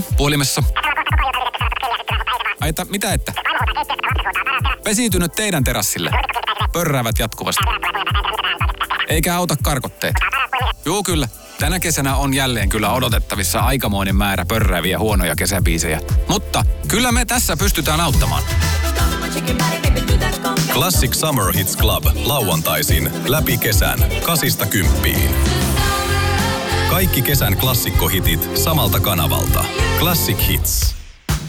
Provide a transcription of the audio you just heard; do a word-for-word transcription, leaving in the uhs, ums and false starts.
Puhelimessa. Aita, mitä että? Pesiytynyt teidän terassille. Pörräävät jatkuvasti. Eikä auta karkotteet. Juu kyllä. Tänä kesänä on jälleen kyllä odotettavissa aikamoinen määrä pörrääviä huonoja kesäbiisejä. Mutta kyllä me tässä pystytään auttamaan. Classic Summer Hits Club lauantaisin läpi kesän kasista kymppiin. Kaikki kesän klassikkohitit samalta kanavalta. Classic Hits.